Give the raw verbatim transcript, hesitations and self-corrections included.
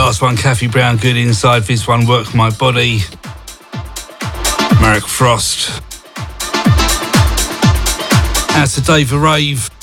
last one, Kathy Brown, Good Inside. This one, Work My Body. Marek Frost. Out to Dave the Rave.